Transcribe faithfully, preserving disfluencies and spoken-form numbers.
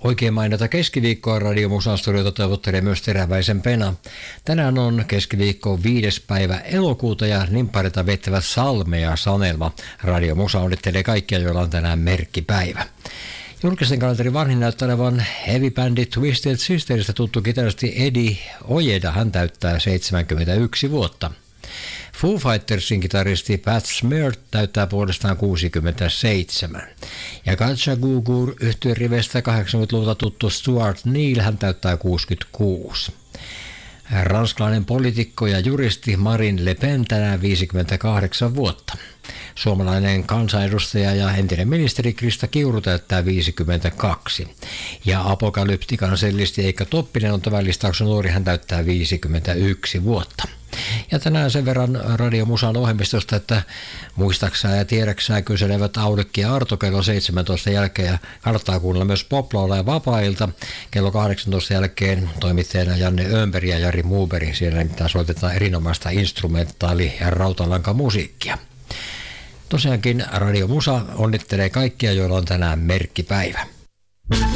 Oikein mainita keskiviikkoa Radio Musan studiota toivottelee myös Teräväisen Pena. Tänään on keskiviikko viides päivä elokuuta ja nimppareita vettävät Salme ja Sanelma. Radio Musa onnittelee kaikkia, joilla on tänään merkkipäivä. Julkisen kalenterin vanhin näyttää olevan heavy-bändi Twisted Sisteristä tuttu kitaristi Eddie Ojeda. Hän täyttää seitsemänkymmentäyksi vuotta. Foo Fightersin kitaristi Pat Smear täyttää puolestaan kuusikymmentäseitsemän. Ja Katja Gugur yhtyeen riveistä kahdeksankymmentäluvulta tuttu Stuart Neal, hän täyttää kuusikymmentäkuusi. Ranskalainen poliitikko ja juristi Marine Le Pen tänään viisikymmentäkahdeksan vuotta. Suomalainen kansanedustaja ja entinen ministeri Krista Kiuru täyttää viisikymmentäkaksi. Ja apokalyptikan sellisti Eikka Toppinen on tämän listauksen nuori, hän täyttää viisikymmentäyksi vuotta. Ja tänään sen verran Radio Musan ohjelmistosta, että muistaksää ja tiedäksää kyselevät Aulikki ja Arto kello seitsemäntoista jälkeen ja kannattaa kuunnella myös Poplalla ja Vapaa-ilta kello kahdeksantoista jälkeen toimittajana Janne Öönberg ja Jari Muuberg. Siellä nimittäin soitetaan erinomaista instrumentaali- ja rautalankamusiikkia. Tosiaankin Radio Musa onnittelee kaikkia, joilla on tänään merkkipäivä.